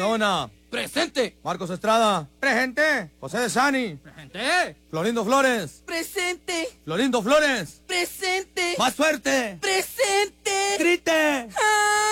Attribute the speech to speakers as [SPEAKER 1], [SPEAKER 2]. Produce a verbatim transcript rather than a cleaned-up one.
[SPEAKER 1] Barahona.
[SPEAKER 2] Presente.
[SPEAKER 1] Marcos Estrada.
[SPEAKER 3] Presente.
[SPEAKER 1] José de Sani.
[SPEAKER 2] Presente.
[SPEAKER 1] Florindo Flores.
[SPEAKER 2] Presente.
[SPEAKER 1] Florindo Flores.
[SPEAKER 2] Presente.
[SPEAKER 1] Más fuerte.
[SPEAKER 2] Presente.
[SPEAKER 1] Grite.